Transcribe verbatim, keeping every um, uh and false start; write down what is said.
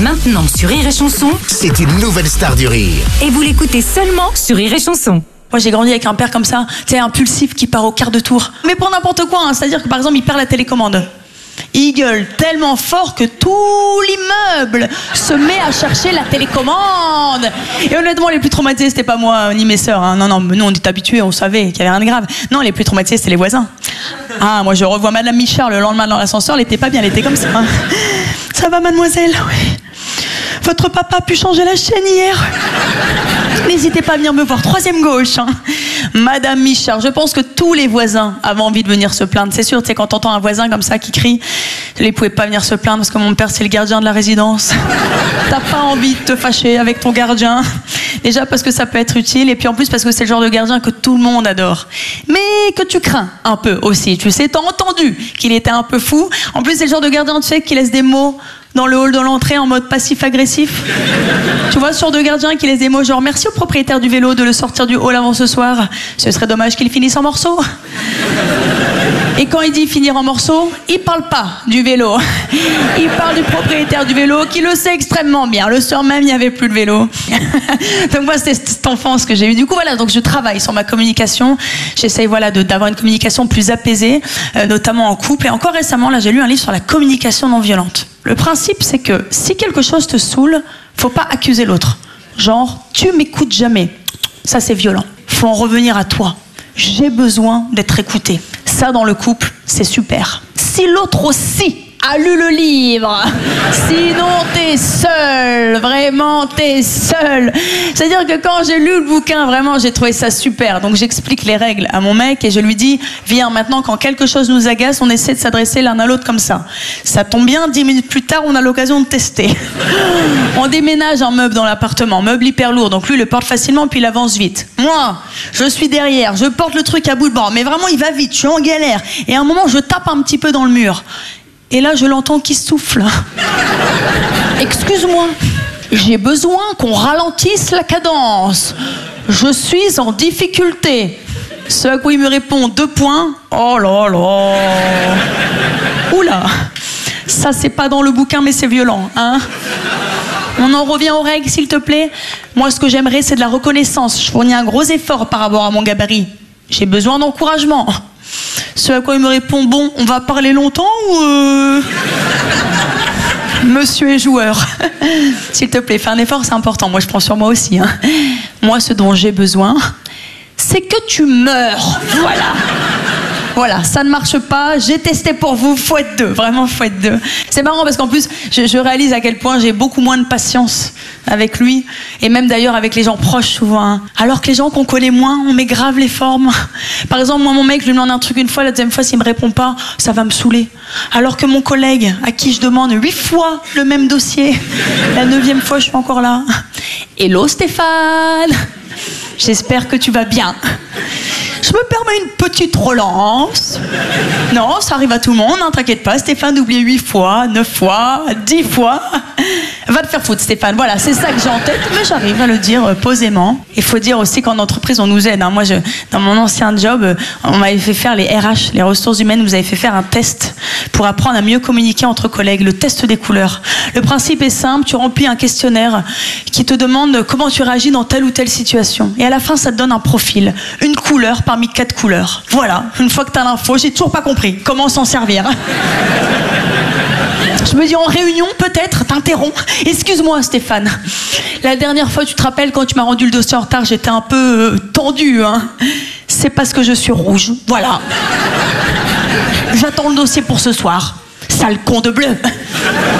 Maintenant sur Rire et Chanson, c'est une nouvelle star du rire. Et vous l'écoutez seulement sur Rire et Chanson. Moi, j'ai grandi avec un père comme ça, tu sais, impulsif qui part au quart de tour. Mais pour n'importe quoi, hein, c'est-à-dire que par exemple, il perd la télécommande. Il gueule tellement fort que tout l'immeuble se met à chercher la télécommande. Et honnêtement, les plus traumatisés, c'était pas moi ni mes sœurs. Hein. Non, non, nous, on était habitués, on savait qu'il y avait rien de grave. Non, les plus traumatisés, c'était les voisins. Ah, moi, je revois Madame Michard le lendemain dans l'ascenseur, elle était pas bien, elle était comme ça. Hein. Ça va, mademoiselle? Oui. Votre papa a pu changer la chaîne hier. N'hésitez pas à venir me voir. Troisième gauche. Hein. Madame Michard, je pense que tous les voisins avaient envie de venir se plaindre. C'est sûr, tu sais, quand t'entends un voisin comme ça qui crie, je ne pouvais pas venir se plaindre parce que mon père, c'est le gardien de la résidence. T'as pas envie de te fâcher avec ton gardien. Déjà parce que ça peut être utile et puis en plus parce que c'est le genre de gardien que tout le monde adore. Mais que tu crains un peu aussi. Tu sais, t'as entendu qu'il était un peu fou. En plus, c'est le genre de gardien, tu sais, qui laisse des mots dans le hall de l'entrée en mode passif-agressif. Tu vois, ce genre de gardien qui laisse des mots genre « Merci au propriétaire du vélo de le sortir du hall avant ce soir. Ce serait dommage qu'il finisse en morceaux. » Et quand il dit finir en morceaux, il parle pas du vélo. Il parle du propriétaire du vélo qui le sait extrêmement bien. Le soir même, il n'y avait plus de vélo. Donc moi, c'était cette enfance que j'ai eue. Du coup, voilà, donc je travaille sur ma communication. J'essaye, voilà, de, d'avoir une communication plus apaisée, euh, notamment en couple. Et encore récemment, là, j'ai lu un livre sur la communication non violente. Le principe, c'est que si quelque chose te saoule, faut pas accuser l'autre. Genre, tu m'écoutes jamais. Ça, c'est violent. Faut en revenir à toi. J'ai besoin d'être écouté. Ça, dans le couple, c'est super. Si l'autre aussi a lu le livre, sinon t'es seul, vraiment t'es seul. C'est-à-dire que quand j'ai lu le bouquin, vraiment j'ai trouvé ça super. Donc j'explique les règles à mon mec et je lui dis, viens maintenant quand quelque chose nous agace, on essaie de s'adresser l'un à l'autre comme ça. Ça tombe bien, dix minutes plus tard, on a l'occasion de tester. On déménage un meuble dans l'appartement, meuble hyper lourd, donc lui il le porte facilement puis il avance vite. Moi, je suis derrière, je porte le truc à bout de bras, mais vraiment il va vite, je suis en galère. Et à un moment je tape un petit peu dans le mur. Et là, je l'entends qui souffle. Excuse-moi, j'ai besoin qu'on ralentisse la cadence. Je suis en difficulté. Ce à quoi il me répond, deux points. Oh là là. Oula. Ça, c'est pas dans le bouquin, mais c'est violent, hein. On en revient aux règles, s'il te plaît. Moi, ce que j'aimerais, c'est de la reconnaissance. Je fournis un gros effort par rapport à mon gabarit. J'ai besoin d'encouragement. Ce à quoi il me répond, bon, on va parler longtemps ou... Euh... Monsieur est joueur. S'il te plaît, fais un effort, c'est important. Moi, je prends sur moi aussi. Hein. Moi, ce dont j'ai besoin, c'est que tu meurs. Voilà. Voilà, ça ne marche pas, j'ai testé pour vous, faut être deux, vraiment faut être deux. C'est marrant parce qu'en plus, je, je réalise à quel point j'ai beaucoup moins de patience avec lui, et même d'ailleurs avec les gens proches souvent. Hein. Alors que les gens qu'on connaît moins, on met grave les formes. Par exemple, moi mon mec, je lui demande un truc une fois, la deuxième fois s'il me répond pas, ça va me saouler. Alors que mon collègue, à qui je demande huit fois le même dossier, la neuvième fois je suis encore là. Hello Stéphane, j'espère que tu vas bien. Je me permets une petite relance. Non, ça arrive à tout le monde, hein, t'inquiète pas. Stéphane d'oublier huit fois, neuf fois, dix fois. Va te faire foutre, Stéphane. Voilà, c'est ça que j'ai en tête, mais j'arrive à le dire euh, posément. Il faut dire aussi qu'en entreprise, on nous aide. Hein. Moi, je, dans mon ancien job, euh, on m'avait fait faire les R H, les ressources humaines, nous avait fait faire un test pour apprendre à mieux communiquer entre collègues, le test des couleurs. Le principe est simple, tu remplis un questionnaire qui te demande comment tu réagis dans telle ou telle situation. Et à la fin, ça te donne un profil, une couleur parmi quatre couleurs. Voilà, une fois que tu as l'info, j'ai toujours pas compris comment s'en servir. Je me dis en réunion, peut-être, t'interromps. Excuse-moi Stéphane, la dernière fois, tu te rappelles quand tu m'as rendu le dossier en retard, j'étais un peu euh, tendue. Hein. C'est parce que je suis rouge, voilà. J'attends le dossier pour ce soir. Sale con de bleu.